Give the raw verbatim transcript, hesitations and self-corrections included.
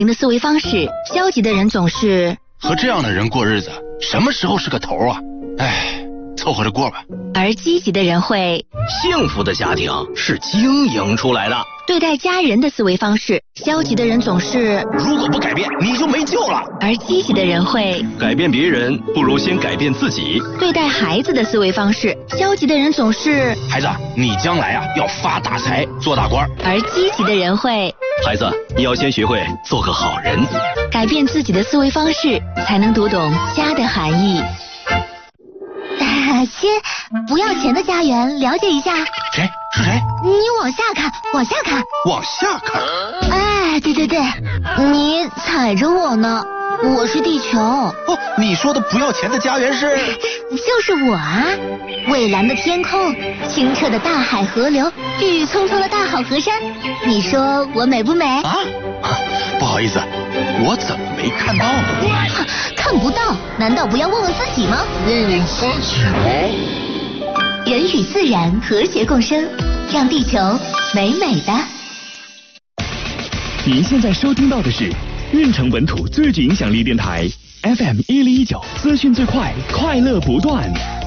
您的思维方式，消极的人总是和这样的人过日子，什么时候是个头啊？唉，凑合着过吧。 而积极的人会， 幸福的家庭是经营出来的。 对待家人的思维方式，消极的人总是如果不改变，你就没救了。 而积极的人会改变别人，不如先改变自己。 对待孩子的思维方式，消极的人总是孩子，你将来啊要发大财，做大官。 而积极的人会， 孩子，你要先学会做个好人。 改变自己的思维方式，才能读懂家的含义。 先不要钱的家园了解一下。 谁？是谁？ 你往下看，往下看， 往下看。 哎，对对对，你踩着我呢，我是地球。 哦，你说的不要钱的家园是？ 就是我啊！蔚蓝的天空，清澈的大海河流，郁郁葱葱的大好河山，你说我美不美？ 啊？不好意思，我怎么没看到呢？ 看不到，难道不要问问自己吗？ 问问自己吗？ 人与自然和谐共生，让地球美美的。 您现在收听到的是运城本土最具影响力电台 F M 一零一九，资讯最快，快乐不断。